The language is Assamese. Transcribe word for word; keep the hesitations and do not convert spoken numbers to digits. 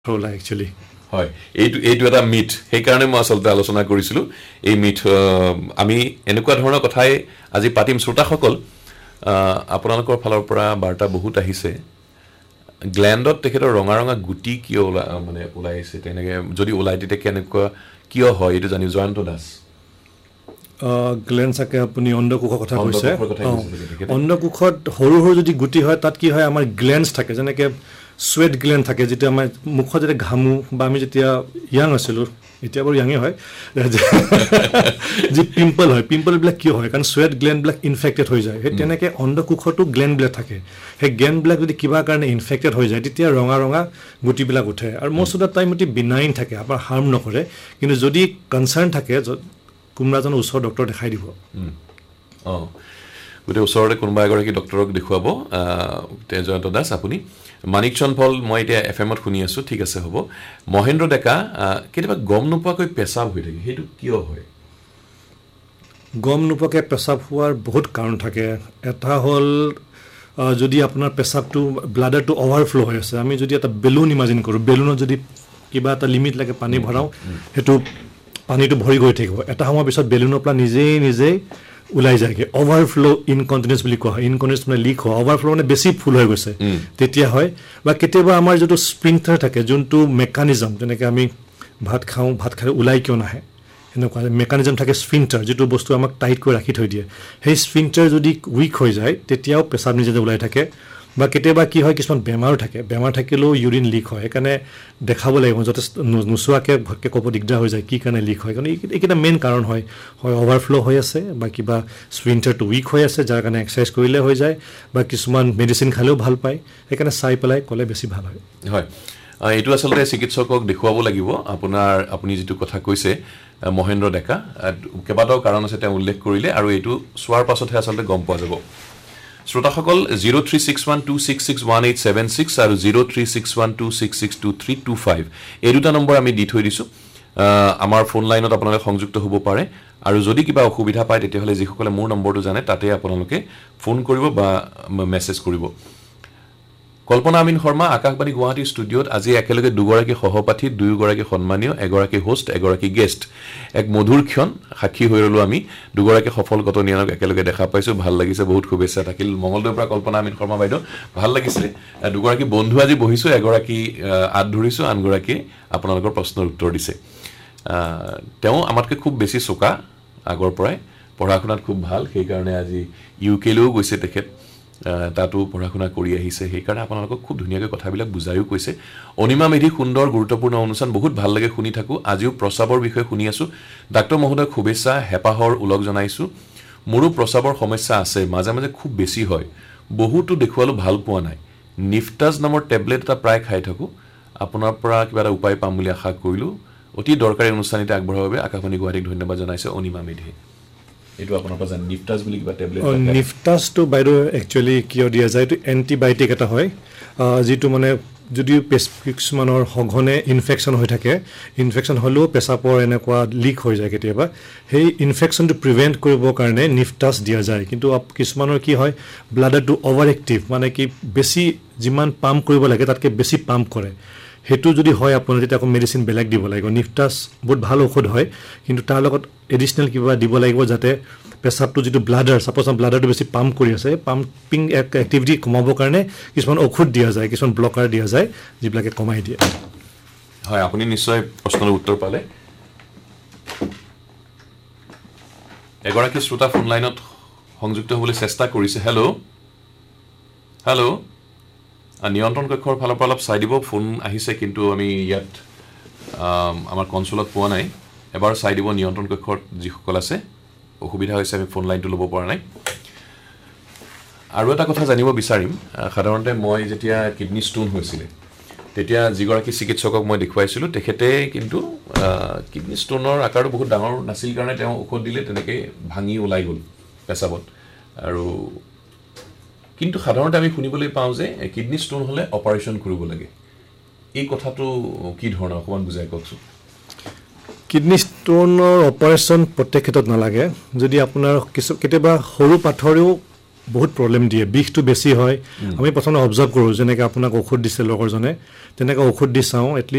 হ'ল একচুয়ালি হয় এইটো এইটো এটা মিথ সেই কাৰণে মই আসলতে আলোচনা কৰিছিলো এই মিথ আমি এনেকুৱা ধৰণৰ কথাই আজি পাতিম শ্ৰোতাসকল আপোনালোকৰ ফালৰ পৰা বাৰ্তা বহুত আহিছে গ্ল্যান্ডত তেখেতৰ ৰঙা ৰঙা গুটি কিয় মানে ওলাইছে তেনেকে যদি ওলাই দিতে কেনেকুৱা কিয় হয় এইটো জানি জয়ন্ত দাস গ্ল্যান্ড সাকে আপুনি অন্ডকোষৰ কথা কৈছে অন্ডকোষত সৰু সৰু যদি গুটি হয় তাত কি হয় আমাৰ গ্ল্যান্ডছ থাকে যেনেকে sweat gland থাকে যেটা আমাৰ মুখত যেটা ঘামু বা আমি যেতিয়া ইয়াং আছিলো এতিয়া বৰ ইয়াংই হয় যে পিম্পল হয় পিম্পল ব্ল্যাক কি হয় কাৰণ sweat gland ব্ল্যাক ইনফেক্টেড হৈ যায় হে তেনেকে অন্ডকোষটো গ্ল্যান্ড ব্ল্যাক থাকে হে গ্ল্যান্ড ব্ল্যাক যদি কিবা কাৰণে ইনফেক্টেড হৈ যায় তেতিয়া ৰঙা ৰঙা গুটি বিলাক উঠে আৰু মোষ্ট অফ দা টাইম এটি বিনাইন থাকে আপোনাৰ হাৰ্ম নকৰে কিন্তু যদি কনসাৰ্ন থাকে কোনবাজন ওচৰ ডক্টৰ দেখাই দিব অ গুটে ওচৰতে কোনবা এগৰাকী ডক্টৰক দেখুৱাব তেজন্ত দাস আপুনি মানিকচন ফল মই এতিয়া এফএমত শুনি আছো ঠিক আছে হ'ব মহেন্দ্ৰ ডেকা কেতিয়াবা গম নোপোৱাকৈ পেছাব হৈ থাকে হেতু কিয় হয় গম নোপোৱাকৈ পেছাব হোৱাৰ বহুত কাৰণ থাকে এটা হল যদি আপোনাৰ পেছাবটো ব্লাডাৰটো ওভাৰফ্লো হৈ আছে আমি যদি এটা বেলুন ইমাজিন কৰো বেলুনত যদি কিবা এটা লিমিট লাগে পানী ভৰাও হেতু পানীটো ভৰি গৈ থাকিব এটা সময় পিছত বেলুনৰ পৰা নিজে নিজে উলাই যায়গে ওভাৰফ্লো ইনকন্টিনেন্স বুলি কোৱা হয় ইনকন্টিনেন্স মানে লিক হয় ওভাৰফ্লো মানে বেছি ফুল হৈ গৈছে তেতিয়া হয় বা কেতিয়াবা আমাৰ যেটো স্প্ৰিংটাৰ থাকে যোনটো মেকানিজম যেনেকৈ আমি ভাত খাওঁ ভাত খাই উলাই কিয় নাহে এনেকুৱা মেকানিজম থাকে স্ফিংটাৰ যেটো বস্তু আমাক টাইট কৰি ৰাখি থৈ দিয়ে সেই স্ফিংটাৰ যদি উইক হৈ যায় তেতিয়াও পেছাব নিজে উলাই থাকে বা কেতিয়াবা কি হয় কিছুমান বেমাৰ থাকে বেমাৰ থাকিলেও ইউৰিন লিক হয় কাৰণে দেখাব লাগিব যতে নুসুৱাকে ভকে কব দিগদাৰ হৈ যায় কি কাৰণে লিক হয় কাৰণ এইকেইটা মেইন কাৰণ হয় হয় ওভাৰফ্লো হৈ আছে বা কিবা স্ফিংটাৰটো উইক হৈ আছে যাৰ কাৰণে এক্সাৰসাইজ কৰিলে হৈ যায় বা কিছুমান মেডিসিন খালেও ভাল পায় সেইকাৰণে চাই পেলাই কলে বেছি ভাল হয় হয় এইটো আসলতে চিকিৎসকক দেখুৱাব লাগিব আপোনাৰ আপুনি যেটো কথা কৈছে মহেন্দ্ৰ ডেকা কেবাটাও কাৰণ আছে তেওঁ উল্লেখ কৰিলে আৰু এইটো সোৱাৰ পাছতহে আসলতে গম পোৱা যাব শ্ৰোতাসকল zero three six one two six six one eight seven six আৰু zero three six one two six six two three two five এই দুটা নম্বৰ আমি দি থৈ দিছো আমাৰ ফোন লাইনত আপোনালোকে সংযুক্ত হ'ব পাৰে আৰু যদি কিবা অসুবিধা পায় তেতিয়াহলে যিসকলে মোৰ নম্বৰটো জানে তাতে আপোনালোকে ফোন কৰিব বা মেছেজ কৰিব কল্পনা আমিন শৰ্মা আকাশবাণী গুৱাহাটী ষ্টুডিওত আজি একেলগে দুগৰাকী সহপাঠী দুইগৰাকী সন্মানীয় এগৰাকী হোষ্ট এগৰাকী গেষ্ট এক মধুৰ ক্ষণ সাক্ষী হৈ ৰলো আমি দুগৰাকী সফল গতনিয়ানক একেলগে দেখা পাইছো ভাল লাগিছে বহুত শুভেচ্ছা থাকিল মঙ্গলদৈৰ পৰা কল্পনা আমিন শৰ্মা বাইদেউ ভাল লাগিছে দুগৰাকী বন্ধু আজি বহিছো এগৰাকী আদ ধৰিছো আনগৰাকী আপোনালোকৰ প্ৰশ্নৰ উত্তৰ দিছে তেওঁ আমাতকৈ খুব বেছি চোকা আগৰ পৰাই পঢ়াশুনাত খুব ভাল সেই কাৰণে আজি ইউকেলৈও গৈছে তেখেত তাতো পঢ়াশুনা কৰি আহিছে সেই কাৰণে আপোনালোকক খুব ধুনীয়াকৈ কথাবিলাক বুজাইও কৈছে অনিমা মেধি সুন্দৰ গুৰুত্বপূৰ্ণ অনুষ্ঠান বহুত ভাল লাগে শুনি থাকো আজিও প্ৰসাৱৰ বিষয়ে শুনি আছো ডাক্তৰ মহোদয় শুভেচ্ছা হেপাহৰ উলগ জনাইছো মোৰো প্ৰসাৱৰ সমস্যা আছে মাজে মাজে খুব বেছি হয় বহুতো দেখুৱালো ভাল পোৱা নাই নিফটাজ নামৰ টেবলেট এটা প্ৰায় খাই থাকো আপোনাৰ পৰা কিবা এটা উপায় পাম বুলি আশা কৰিলো অতি দৰকাৰী অনুষ্ঠানতে আগবঢ়াৰ বাবে আকাশবাণী গুৱাহাটীক ধন্যবাদ জনাইছে অনিমা মেধি এটো আপোনাৰ পৰা জান নিফটাজ বুলি কিবা টেবলেট নিফটাজ তো বাইদেউ একচুয়ালি কিয় দিয়া যায় তো এন্টিবায়োটিক এটা হয় যেটো মানে যদি প্ৰেছক্ৰিপচনৰ সঘনে ইনফেকশন হৈ থাকে ইনফেকশন হলেও পেছাবৰ এনেকুৱা লিক হৈ যায় কেতিয়াবা সেই ইনফেকশনটো প্ৰিভেন্ট কৰিবৰ কাৰণে নিফটাজ দিয়া যায় কিন্তু কিছুমানৰ কি হয় ব্লাডাৰটো ওভাৰ এক্টিভ মানে কি বেছি যিমান পাম্প কৰিব লাগে তাতকে বেছি পাম্প কৰে হেতু যদি হয় আপোনাৰ যেটা আকৌ মেডিসিন বেলেগ দিব লাগিব নিফটাস বহুত ভাল ঔষধ হয় কিন্তু তাৰ লগত এডিশনাল কিবা দিব লাগিব যাতে পেছাবটো যেটো ব্লাডাৰ সাপোজ ব্লাডাৰটো বেছি পাম্প কৰি আছে পাম্পিং এক্টিভিটি কমাবৰ কাৰণে কিছুমান ঔষধ দিয়া যায় কিছুমান ব্লকাৰ দিয়া যায় যিবিলাকে কমাই দিয়ে হয় আপুনি নিশ্চয় প্ৰশ্নৰ উত্তৰ পালে এগৰাকী শ্ৰোতা ফোন লাইনত সংযুক্ত হ'বলৈ চেষ্টা কৰিছে হেল্ল' হেল্ল' নিয়ন্ত্ৰণ কক্ষৰ ফালৰ পৰা অলপ চাই দিব ফোন আহিছে কিন্তু আমি ইয়াত আমাৰ কনসোলত পোৱা নাই এবাৰ চাই দিব নিয়ন্ত্ৰণ কক্ষৰ যিসকল আছে অসুবিধা হৈছে আমি ফোন লাইনটো ল'ব পৰা নাই আৰু এটা কথা জানিব বিচাৰিম সাধাৰণতে মই যেতিয়া কিডনি ষ্টোন হৈছিল তেতিয়া যিগৰাকী চিকিৎসকক মই দেখুৱাইছিলো তেখেতে কিন্তু কিডনি ষ্টোনৰ আকাৰটো বহুত ডাঙৰ নাছিল কাৰণে তেওঁ ঔষধ দিলে তেনেকৈ ভাঙি ওলাই গ'ল পেছাবত আৰু কিন্তু সাধাৰণতে আমি শুনিবলৈ পাওঁ যে কিডনি ষ্টোন হলে অপাৰেচন কৰিব লাগে এই কথাটো কি ধৰণৰ অকমান বুজাই কওকচোন কিডনি ষ্টোনৰ অপাৰেচন প্ৰত্যেক ক্ষেত্ৰত নালাগে যদি আপোনাৰ কিছু কেতিয়াবা সৰু পাথৰেও বহুত প্ৰবলেম দিয়ে বিষটো বেছি হয় আমি প্ৰথমে অবজাৰ্ভ কৰো যেনেকৈ আপোনাক ঔষধ দিছে লগৰজনে তেনেকৈ ঔষধ দি চাওঁ